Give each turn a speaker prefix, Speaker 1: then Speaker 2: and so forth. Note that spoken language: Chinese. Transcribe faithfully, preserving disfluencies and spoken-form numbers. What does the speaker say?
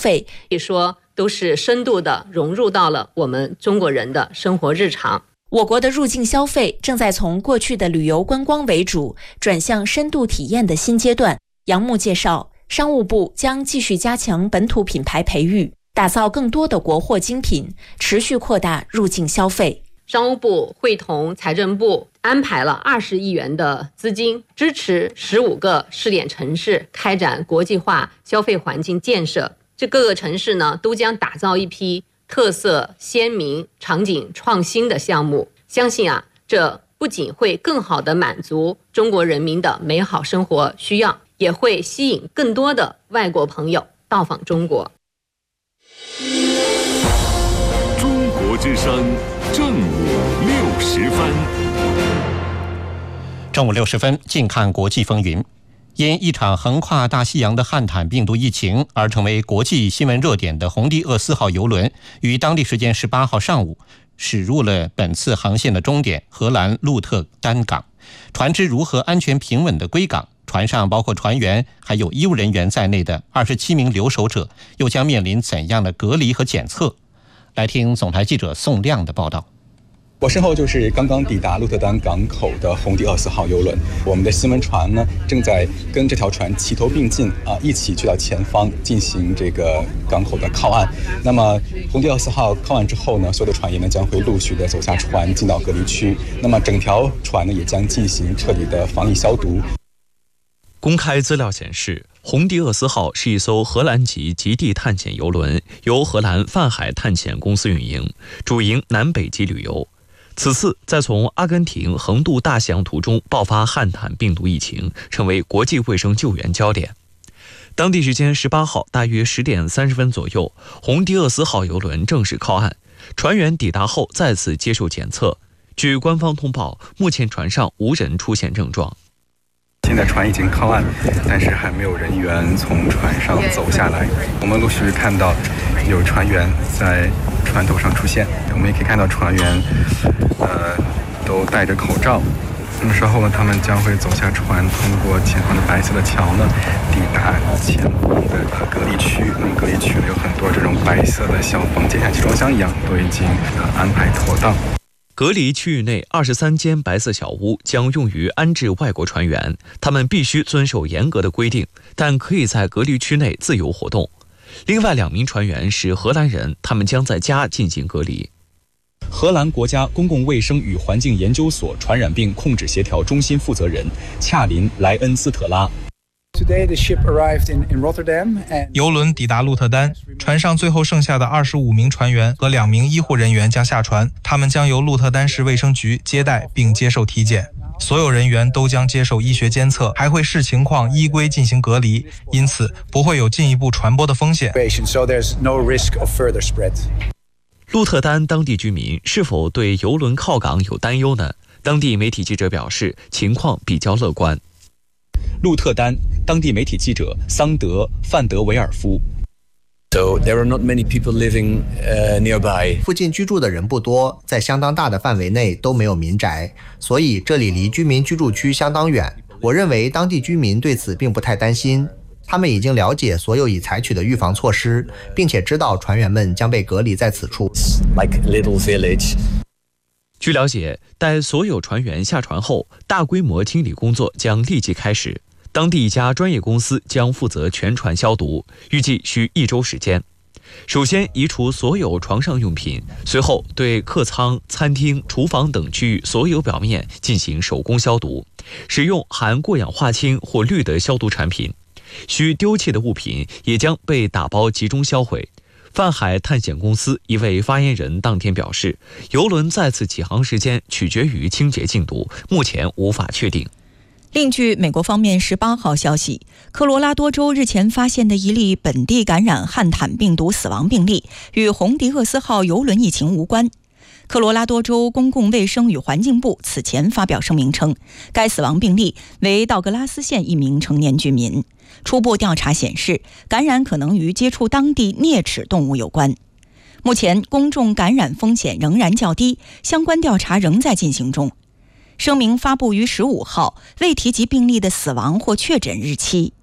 Speaker 1: 费，可以说都是深度的融入到了我们中国人的生活日常。
Speaker 2: 我国的入境消费正在从过去的旅游观光为主，转向深度体验的新阶段。杨牧介绍，商务部将继续加强本土品牌培育，打造更多的国货精品，持续扩大入境消费。
Speaker 1: 商务部会同财政部安排了二十亿元的资金，支持十五个试点城市开展国际化消费环境建设。这各个城市呢，都将打造一批特色鲜明、场景创新的项目。相信啊，这不仅会更好地满足中国人民的美好生活需要，也会吸引更多的外国朋友到访中国。
Speaker 3: 中国之声正午六时分，
Speaker 4: 正午六十分，近看国际风云。因一场横跨大西洋的汉坦病毒疫情而成为国际新闻热点的红地厄斯号邮轮，于当地时间十八号上午驶入了本次航线的终点荷兰鹿特丹港。船只如何安全平稳地归港？船上包括船员还有医务人员在内的二十七名留守者又将面临怎样的隔离和检测？来听总台记者宋亮的报道。
Speaker 5: 我身后就是刚刚抵达鹿特丹港口的红地厄斯号邮轮，我们的新闻船呢正在跟这条船齐头并进啊，一起去到前方进行这个港口的靠岸。那么红地厄斯号靠岸之后呢，所有的船员呢将会陆续的走下船进到隔离区，那么整条船呢也将进行彻底的防疫消毒。
Speaker 6: 公开资料显示，红地厄斯号是一艘荷兰籍极地探险邮轮，由荷兰泛海探险公司运营，主营南北极旅游。此次在从阿根廷横渡大西洋途中爆发汉坦病毒疫情，成为国际卫生救援焦点。当地时间十八号大约十点三十分左右，红地厄斯号邮轮正式靠岸，船员抵达后再次接受检测。据官方通报，目前船上无人出现症状。
Speaker 5: 现在船已经靠岸，但是还没有人员从船上走下来。我们陆续看到有船员在船头上出现，我们也可以看到船员呃都戴着口罩。那么稍后呢，他们将会走下船，通过前方的白色的桥呢，抵达前方的呃隔离区。那么隔离区呢有很多这种白色的小房间，像集装箱一样，都已经呃安排妥当。
Speaker 6: 隔离区域内二十三间白色小屋将用于安置外国船员，他们必须遵守严格的规定，但可以在隔离区内自由活动。另外两名船员是荷兰人，他们将在家进行隔离。
Speaker 5: 荷兰国家公共卫生与环境研究所传染病控制协调中心负责人恰林·莱恩斯特拉。
Speaker 7: 邮轮抵达鹿特丹，船上最后剩下的二十五名船员和两名医护人员将下船，他们将由鹿特丹市卫生局接待并接受体检。所有人员都将接受医学监测，还会视情况依规进行隔离，因此不会有进一步传播的风险。
Speaker 6: 鹿特丹当地居民是否对邮轮靠港有担忧呢？当地媒体记者表示，情况比较乐观。
Speaker 5: 鹿特丹当地媒体记者桑德·范德维尔夫。
Speaker 8: So there are not many people living uh, nearby.
Speaker 9: 附近居住的人不多，在相当大的范围内都没有民宅，所以这里离居民居住区相当远。我认为当地居民对此并不太担心，他们已经了解所有已采取的预防措施，并且知道船员们将被隔离在此处。
Speaker 8: Like a little village.
Speaker 6: 据了解，待所有船员下船后，大规模清理工作将立即开始。当地一家专业公司将负责全船消毒，预计需一周时间。首先移除所有床上用品，随后对客舱、餐厅、厨房等区域所有表面进行手工消毒，使用含过氧化氢或氯的消毒产品。需丢弃的物品也将被打包集中销毁。泛海探险公司一位发言人当天表示，邮轮再次起航时间取决于清洁进度，目前无法确定。
Speaker 10: 另据美国方面十八号消息，科罗拉多州日前发现的一例本地感染汉坦病毒死亡病例与红迪厄斯号邮轮疫情无关。科罗拉多州公共卫生与环境部此前发表声明称，该死亡病例为道格拉斯县一名成年居民。初步调查显示，感染可能与接触当地啮齿动物有关。目前公众感染风险仍然较低，相关调查仍在进行中。声明发布于十五号，未提及病例的死亡或确诊日期。